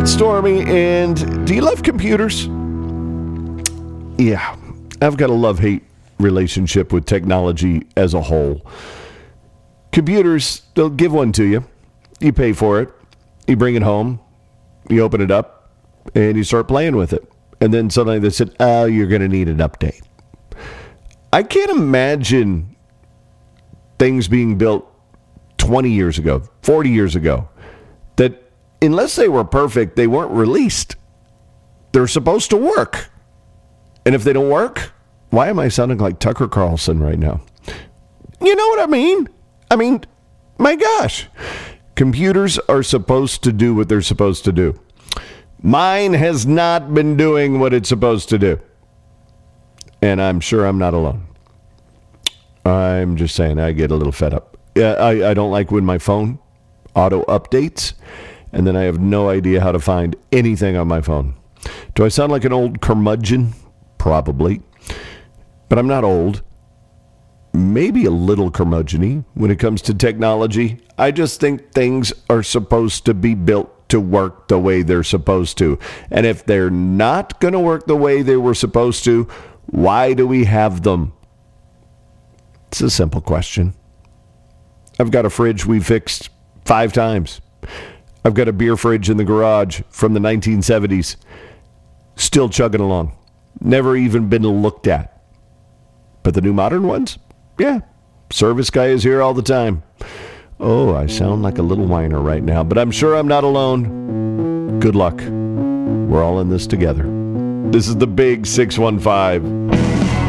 It's Stormy, and do you love computers? Yeah, I've got a love-hate relationship with technology as a whole. Computers, they'll give one to you. You pay for it. You bring it home. You open it up, and you start playing with it. And then suddenly they said, oh, you're going to need an update. I can't imagine things being built 20 years ago, 40 years ago, that unless they were perfect, they weren't released. They're supposed to work. And if they don't work, why am I sounding like Tucker Carlson right now? You know what I mean? My gosh. Computers are supposed to do what they're supposed to do. Mine has not been doing what it's supposed to do. And I'm sure I'm not alone. I'm just saying, I get a little fed up. I don't like when my phone auto updates, and then I have no idea how to find anything on my phone. Do I sound like an old curmudgeon? Probably. But I'm not old. Maybe a little curmudgeon-y when it comes to technology. I just think things are supposed to be built to work the way they're supposed to. And if they're not going to work the way they were supposed to, why do we have them? It's a simple question. I've got a fridge we fixed 5 times. I've got a beer fridge in the garage from the 1970s. Still chugging along. Never even been looked at. But the new modern ones? Yeah. Service guy is here all the time. Oh, I sound like a little whiner right now, but I'm sure I'm not alone. Good luck. We're all in this together. This is the Big 615.